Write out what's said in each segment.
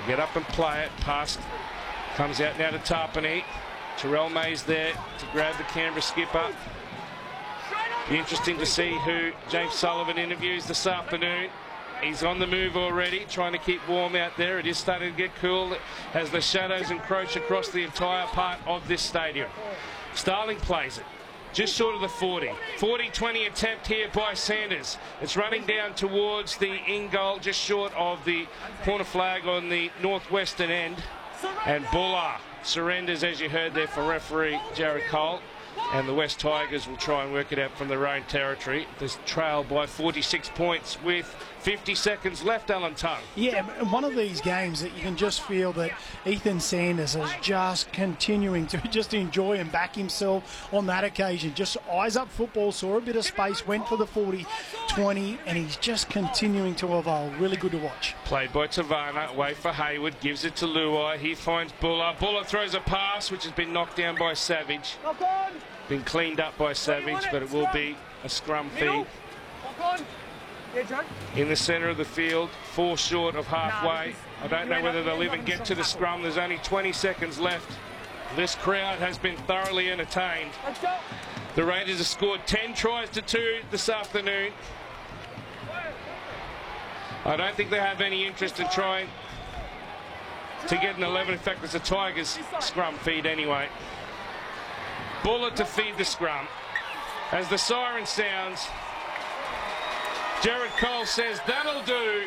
They get up and play it. Pass comes out now to Tarpany. Terrell May's there to grab the Canberra skipper. Be interesting to see who James Sullivan interviews this afternoon. He's on the move already, trying to keep warm out there. It is starting to get cool as the shadows encroach across the entire part of this stadium. Starling plays it just short of the 40. 40-20 attempt here by Sanders. It's running down towards the in goal, just short of the corner flag on the northwestern end. And Buller surrenders, as you heard there, for referee Jared Cole. And the West Tigers will try and work it out from their own territory. There's trail by 46 points with 50 seconds left, Alan Tongue. Yeah, one of these games that you can just feel that Ethan Sanders is just continuing to just enjoy and back himself on that occasion. Just eyes up football, saw a bit of space, went for the 40-20, and he's just continuing to evolve. Really good to watch. Played by Tavana, away for Hayward, gives it to Luai. He finds Buller. Buller throws a pass, which has been knocked down by Savage. Been cleaned up by Savage, but it will be a scrum feed. In the centre of the field, 4 short of halfway. I don't know whether they'll even get to the scrum. There's only 20 seconds left. This crowd has been thoroughly entertained. The Raiders have scored 10 tries to 2 this afternoon. I don't think they have any interest in trying to get an 11. In fact, it's a Tigers scrum feed anyway. Buller to feed the scrum. As the siren sounds, Jared Cole says, that'll do.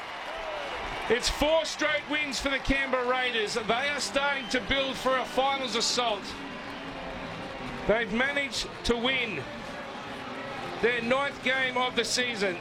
It's 4 straight wins for the Canberra Raiders. They are starting to build for a finals assault. They've managed to win their 9th game of the season.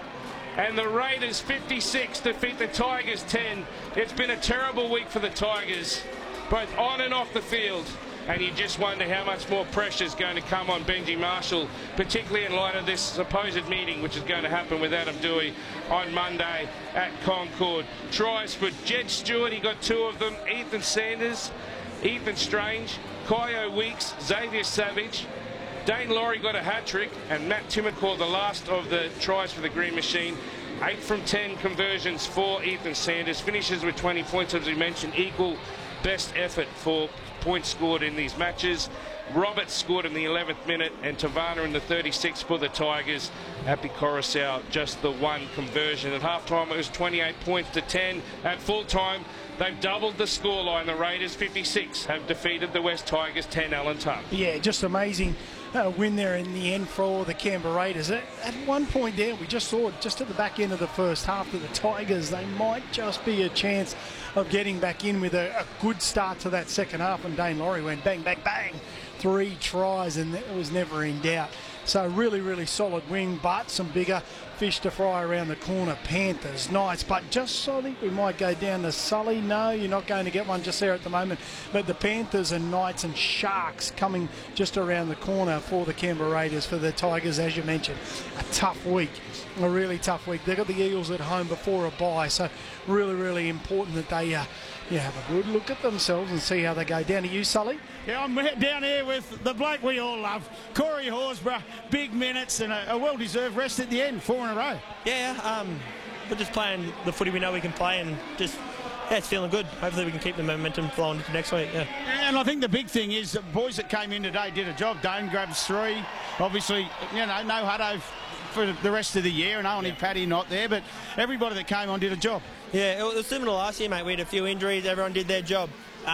And the Raiders 56 defeat the Tigers 10. It's been a terrible week for the Tigers, both on and off the field. And you just wonder how much more pressure is going to come on Benji Marshall, particularly in light of this supposed meeting which is going to happen with Adam Dewey on Monday at Concord. Tries for Jed Stewart, he got 2 of them. Ethan Sanders, Ethan Strange, Kyo Weeks, Xavier Savage. Dane Laurie got a hat-trick, and Matt Timmercore the last of the tries for the Green Machine. 8 from 10 conversions for Ethan Sanders. Finishes with 20 points, as we mentioned, equal best effort for points scored in these matches. Roberts scored in the 11th minute and Tavana in the 36th for the Tigers. Happy Coruscant, just the 1 conversion. At halftime it was 28 points to 10. At full time they've doubled the scoreline. The Raiders 56 have defeated the West Tigers 10. Alan Tuck. Yeah, just amazing win there in the end for the Canberra Raiders. At one point there, we just saw it just at the back end of the first half that the Tigers, they might just be a chance of getting back in with a good start to that second half, and Dane Laurie went bang, bang, bang, 3 tries, and it was never in doubt. So really, really solid win, but some bigger fish to fry around the corner. Panthers, Knights, but just I think we might go down to Sully. No, you're not going to get one just there at the moment. But the Panthers and Knights and Sharks coming just around the corner for the Canberra Raiders. For the Tigers, as you mentioned, a tough week, a really tough week. They've got the Eagles at home before a bye, so really, really important that they have a good look at themselves and see how they go. Down to you, Sully. Yeah, I'm down here with the bloke we all love, Corey Horsburgh. Big minutes and a well-deserved rest at the end, 4 in a row. Yeah, we're just playing the footy we know we can play, and just, yeah, it's feeling good. Hopefully we can keep the momentum flowing into next week, yeah. And I think the big thing is the boys that came in today did a job. Dane grabs 3. Obviously, no Hutto for the rest of the year, and only Paddy not there, but everybody that came on did a job. Yeah, it was similar last year, mate. We had a few injuries. Everyone did their job.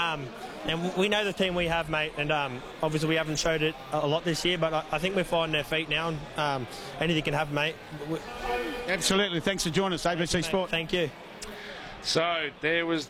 And we know the team we have, mate, and obviously we haven't showed it a lot this year, but I think we're finding our feet now, and anything can happen, mate. Absolutely. Thanks for joining us, ABC Sport. Thank you. So there was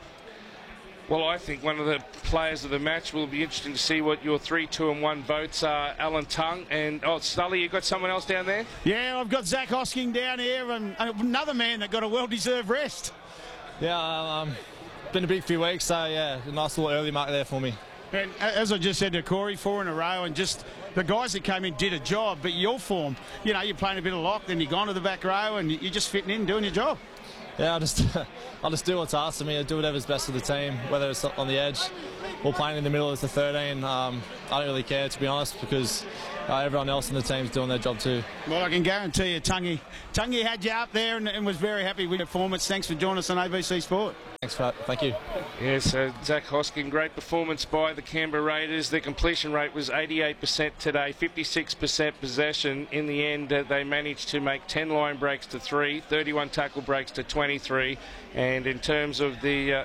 I think one of the players of the match. Will be interesting to see what your 3, 2 and 1 votes are. Alan Tongue and Sully, you got someone else down there? Yeah, I've got Zach Hosking down here, and another man that got a well-deserved rest. Yeah, been a big few weeks, so yeah, a nice little early mark there for me. And as I just said to Corey, 4 in a row, and just the guys that came in did a job, but your form, you're playing a bit of lock, then you're gone to the back row, and you're just fitting in, doing your job. Yeah, I'll just do what's asked of me. I do whatever's best for the team, whether it's on the edge or playing in the middle as the 13. I don't really care, to be honest, because everyone else in the team's doing their job too. Well, I can guarantee you, Tungy had you up there and was very happy with your performance. Thanks for joining us on ABC Sport. Thanks for that. Thank you. Yes, Zach Hosking, great performance by the Canberra Raiders. Their completion rate was 88% today, 56% possession. In the end, they managed to make 10 line breaks to 3, 31 tackle breaks to 23. And in terms of the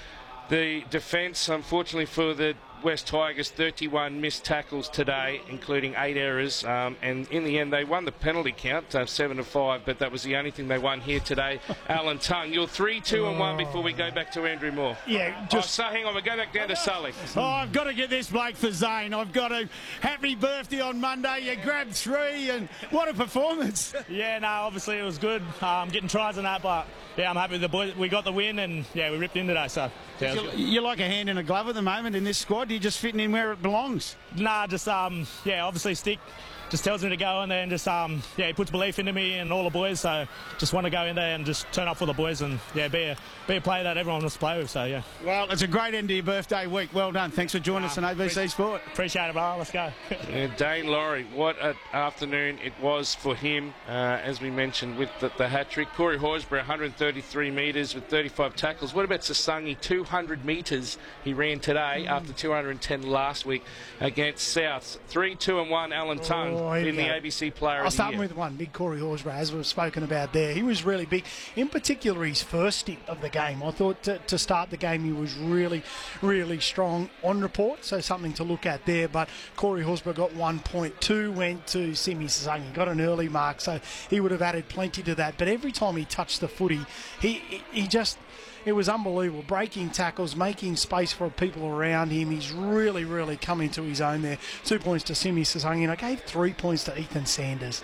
defence, unfortunately for the West Tigers, 31 missed tackles today, including 8 errors. And in the end, they won the penalty count, 7-5, but that was the only thing they won here today. Alan Tongue, you're 3-2-1 before we go back to Andrew Moore. Yeah, so hang on, we go back down to Sully. Oh, I've got to get this bloke for Zane. I've got to. Happy birthday on Monday. You grabbed 3, and what a performance. Yeah, no, obviously it was good. Getting tries and that, but yeah, I'm happy with the boys. We got the win, and yeah, we ripped in today. So yeah, you're like a hand in a glove at the moment in this squad. You're just fitting in where it belongs. Nah, just yeah, obviously Stick just tells me to go in there and just yeah, he puts belief into me and all the boys. So just want to go in there and just turn up for the boys and yeah, be a player that everyone wants to play with. So yeah. Well, it's a great end to your birthday week. Well done. Thanks for joining us on ABC Sport. Appreciate it, bro. Let's go. Dane Laurie, what an afternoon it was for him, as we mentioned with the hat trick. Corey Horsburgh, 133 metres with 35 tackles. What about Sasangi? 200 metres he ran today after 210 last week against Souths. 3-2-1 Alan Tongue in the ABC Player of the Year. I'll start with one, big Corey Horsburgh, as we've spoken about there. He was really big, in particular his first stint of the game. I thought to start the game he was really, really strong on report, so something to look at there. But Corey Horsburgh got 1.2, went to Simi Sasangi, got an early mark, so he would have added plenty to that. But every time he touched the footy, he just... It was unbelievable, breaking tackles, making space for people around him. He's really, really coming to his own there. 2 points to Simi Sasangi, and I gave 3 points to Ethan Sanders.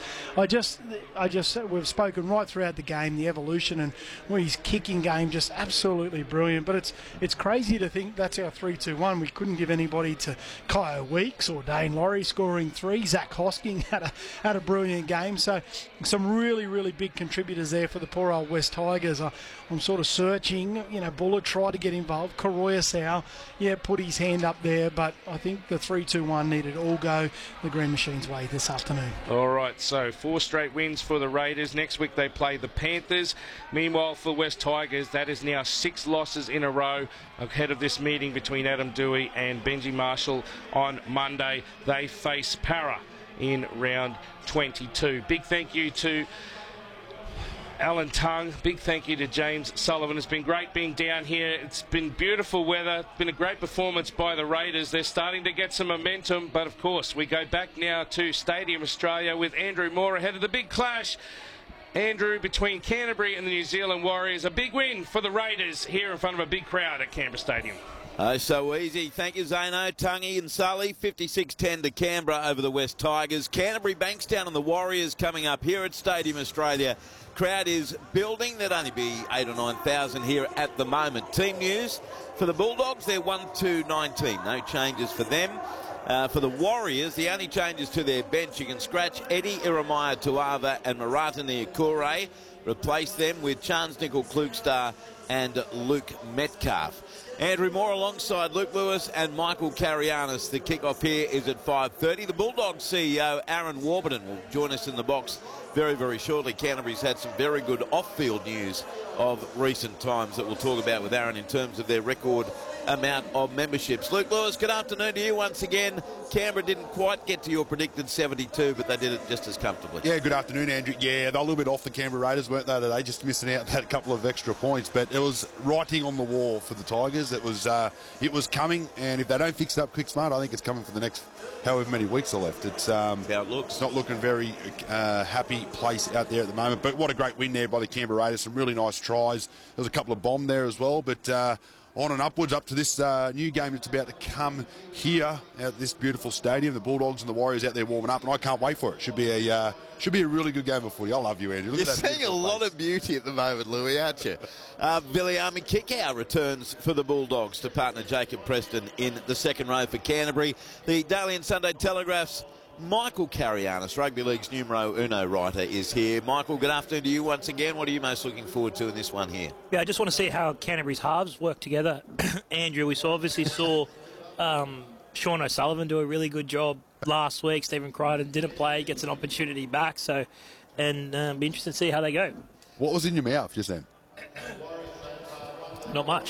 We've spoken right throughout the game, the evolution and his kicking game, just absolutely brilliant. But it's crazy to think that's our 3-2-1. We couldn't give anybody to Kyle Weeks or Dane Laurie scoring 3. Zach Hosking had a brilliant game. So some really, really big contributors there for the poor old West Tigers. I'm sort of searching. Buller tried to get involved. Karoya Sau, put his hand up there, but I think the 3-2-1 needed all go the Green Machine's way this afternoon. All right, so 4 straight wins for the Raiders. Next week they play the Panthers. Meanwhile, for West Tigers, that is now 6 losses in a row ahead of this meeting between Adam Dewey and Benji Marshall on Monday. They face Para in round 22. Big thank you to Alan Tongue. Big thank you to James Sullivan. It's been great being down here. It's been beautiful weather. It's been a great performance by the Raiders. They're starting to get some momentum, but of course we go back now to Stadium Australia with Andrew Moore ahead of the big clash. Andrew, between Canterbury and the New Zealand Warriors, a big win for the Raiders here in front of a big crowd at Canberra Stadium. Oh, so easy. Thank you, Zano, Tungy and Sully. 56-10 to Canberra over the West Tigers. Canterbury, Bankstown and the Warriors coming up here at Stadium Australia. Crowd is building. There'd only be 8,000 or 9,000 here at the moment. Team news for the Bulldogs, they're 1-2-19. No changes for them. For the Warriors, the only changes to their bench, you can scratch Eddie Iremaya Tuava and Maratani Akure. Replace them with Chance Nickel Klugstar and Luke Metcalf. Andrew Moore alongside Luke Lewis and Michael Carianis. The kickoff here is at 5:30. The Bulldogs CEO Aaron Warburton will join us in the box very, very shortly. Canterbury's had some very good off-field news of recent times that we'll talk about with Aaron in terms of their record amount of memberships. Luke Lewis, good afternoon to you once again. Canberra didn't quite get to your predicted 72, but they did it just as comfortably. Yeah, good afternoon, Andrew. Yeah, they're a little bit off the Canberra Raiders, weren't they, today, just missing out that couple of extra points. But it was writing on the wall for the Tigers. It was coming, and if they don't fix it up quick smart, I think it's coming for the next however many weeks are left. It's how it looks. It's not looking very happy place out there at the moment. But what a great win there by the Canberra Raiders. Some really nice tries. There was a couple of bomb there as well, but on and upwards up to this new game that's about to come here at this beautiful stadium. The Bulldogs and the Warriors out there warming up, and I can't wait for it. Should be a really good game of footy. I love you, Andrew. You're seeing a lot of beauty at the moment, Louis, aren't you? Viliami Kikau returns for the Bulldogs to partner Jacob Preston in the second row for Canterbury. The Daily and Sunday Telegraph's Michael Carianis, Rugby League's numero uno writer, is here. Michael, good afternoon to you once again. What are you most looking forward to in this one here? Yeah, I just want to see how Canterbury's halves work together. Andrew, we obviously saw Sean O'Sullivan do a really good job last week. Stephen Crichton didn't play, gets an opportunity back. So, and be interested to see how they go. What was in your mouth just then? Not much.